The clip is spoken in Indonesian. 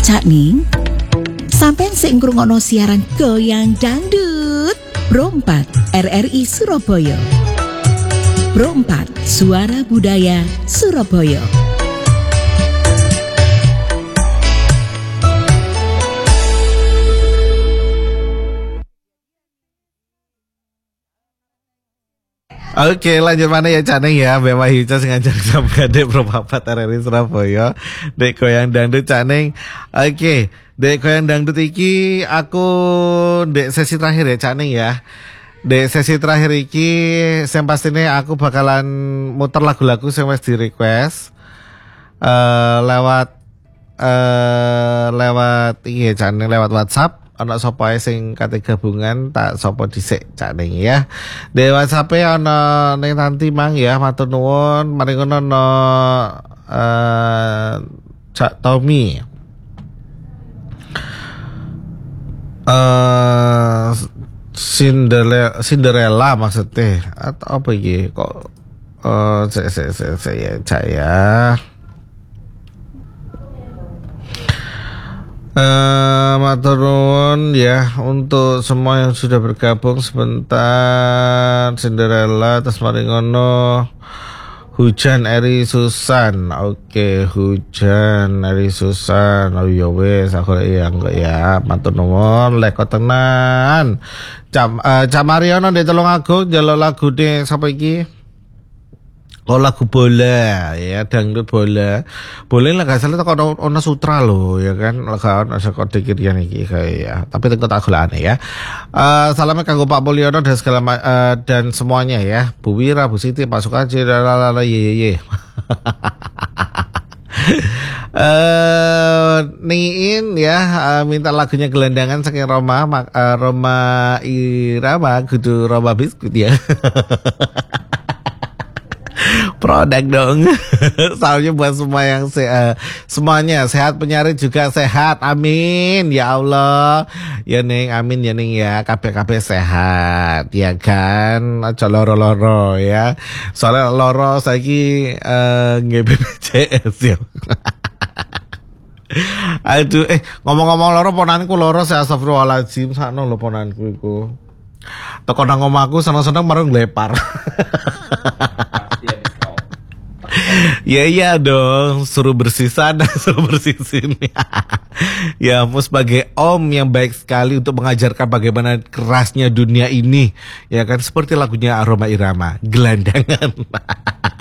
Cak Ning, sampean sing ngrungokno siaran Goyang Dangdut Pro 4 RRI Surabaya. Pro 4 Suara Budaya Surabaya. Oke, lanjut mana ya Cak Ning ya. Mbak Wahyu sing ngajak sampeyan Dek Pro 4 RRI Surabaya. Dek Goyang Dangdut Cak Ning. Oke, Dek Goyang Dangdut iki aku dek sesi terakhir ya Cak Ning ya. Dek sesi terakhir iki sing pastine aku bakalan muter lagu-lagu sing wis di request lewat iki ya Cak Ning, lewat WhatsApp. Ana sapa ae sing kate gabungan tak sapa dhisik Cak Ning ya. Di WhatsApp ana ning nanti mang ya, matur nuwun. Mari ngono no Cak Tommy. Cinderella maksudnya atau apa iki kok saya matur nuwun ya untuk semua yang sudah bergabung sebentar. Cinderella terus mari ngono Hujan Eri Susan. Oke, Hujan Eri Susan. Oh ya wis aku ya matur nuwun leko tenan. Cam Mariono di Tulungagung njaluk lagune sapa iki? Oh lagu bola ya, dangdut bola. Boleh lah gak salah kok ono sutra loh ya kan. Lagu ono kode kirian iki kayak ya. Tapi tengok tak golane ya. Salamnya kanggo Pak Mulyono dan segala dan semuanya ya. Bu Wira, Bu Siti, Pak Sukaji, lalala ye. Niin ya minta lagunya gelandangan saking Roma Irama kudu Roma Biskuit ya. Produk dong. Soalnya buat semua yang semuanya sehat, penyarit juga sehat, amin ya Allah ya Ning, amin ya Ning ya, kabeh sehat ya kan, aja loro-loro ya, soalnya loro saiki nggih BPJS ya. Aduh ngomong-ngomong loro, ponanku loro, saya astagfirullahaladzim sakno lho ponanku iku teko nang omahku seneng-seneng marung lepar. Ya iya dong, suruh bersih sana, suruh bersih sini. Ya, mau sebagai om yang baik sekali untuk mengajarkan bagaimana kerasnya dunia ini, ya kan, seperti lagunya Roma Irama, gelandangan.